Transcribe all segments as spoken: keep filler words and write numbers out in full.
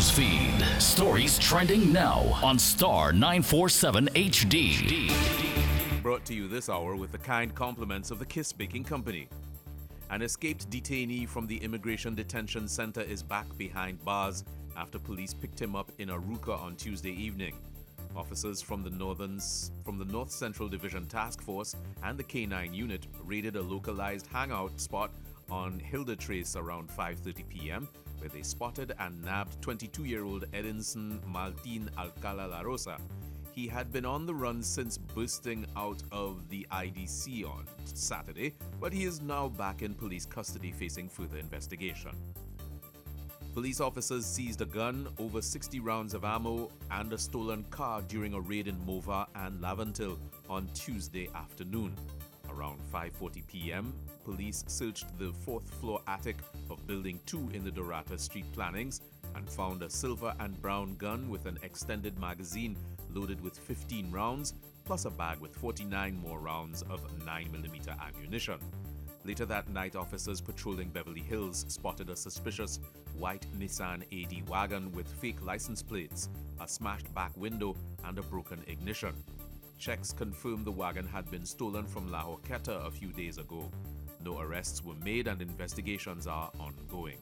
News feed. Stories trending now on Star nine forty-seven H D. Brought to you this hour with the kind compliments of the Kiss Baking Company. An escaped detainee from the Immigration Detention Center is back behind bars after police picked him up in Arouca on Tuesday evening. Officers from the Northern, from the North Central Division Task Force and the K nine unit raided a localized hangout spot on Hilda Trace around five thirty p.m., where they spotted and nabbed twenty-two-year-old Edinson Martin Alcala La Rosa. He had been on the run since bursting out of the I D C on Saturday, but he is now back in police custody facing further investigation. Police officers seized a gun, over sixty rounds of ammo, and a stolen car during a raid in Mova and Laventil on Tuesday afternoon. Around five forty p.m., police searched the fourth-floor attic of Building two in the Dorata Street Plannings and found a silver and brown gun with an extended magazine loaded with fifteen rounds, plus a bag with forty-nine more rounds of nine millimeter ammunition. Later that night, officers patrolling Beverly Hills spotted a suspicious white Nissan A D wagon with fake license plates, a smashed back window, and a broken ignition. Checks confirmed the wagon had been stolen from La Horquetta a few days ago. No arrests were made and investigations are ongoing.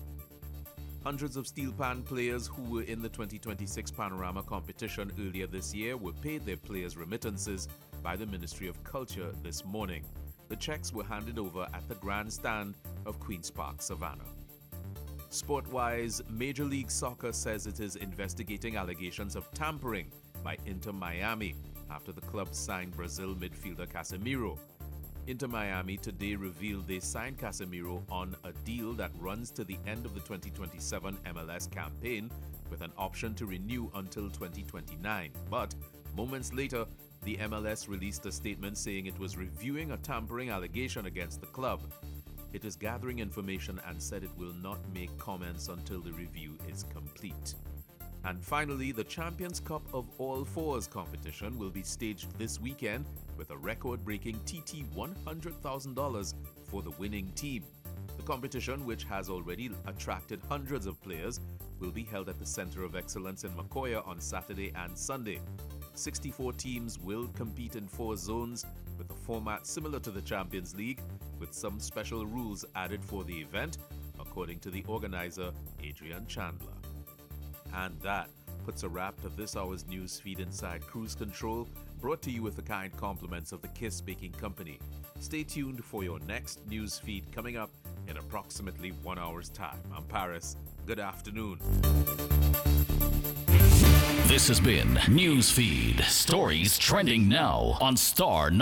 Hundreds of steel pan players who were in the twenty twenty-six Panorama competition earlier this year were paid their players' remittances by the Ministry of Culture this morning. The checks were handed over at the grandstand of Queen's Park, Savannah. Sport-wise, Major League Soccer says it is investigating allegations of tampering by Inter Miami after the club signed Brazil midfielder Casemiro. Inter Miami today revealed they signed Casemiro on a deal that runs to the end of the twenty twenty-seven M L S campaign with an option to renew until twenty twenty-nine. But moments later, the M L S released a statement saying it was reviewing a tampering allegation against the club. It is gathering information and said it will not make comments until the review is complete. And finally, the Champions Cup of All Fours competition will be staged this weekend with a record-breaking T T one hundred thousand dollars for the winning team. The competition, which has already attracted hundreds of players, will be held at the Center of Excellence in Macoya on Saturday and Sunday. sixty-four teams will compete in four zones with a format similar to the Champions League, with some special rules added for the event, according to the organizer, Adrian Chandler. And that puts a wrap to this hour's news feed inside Cruise Control, brought to you with the kind compliments of the Kiss Baking Company. Stay tuned for your next news feed coming up in approximately one hour's time. I'm Paris. Good afternoon. This has been News Feed. Stories trending now on Star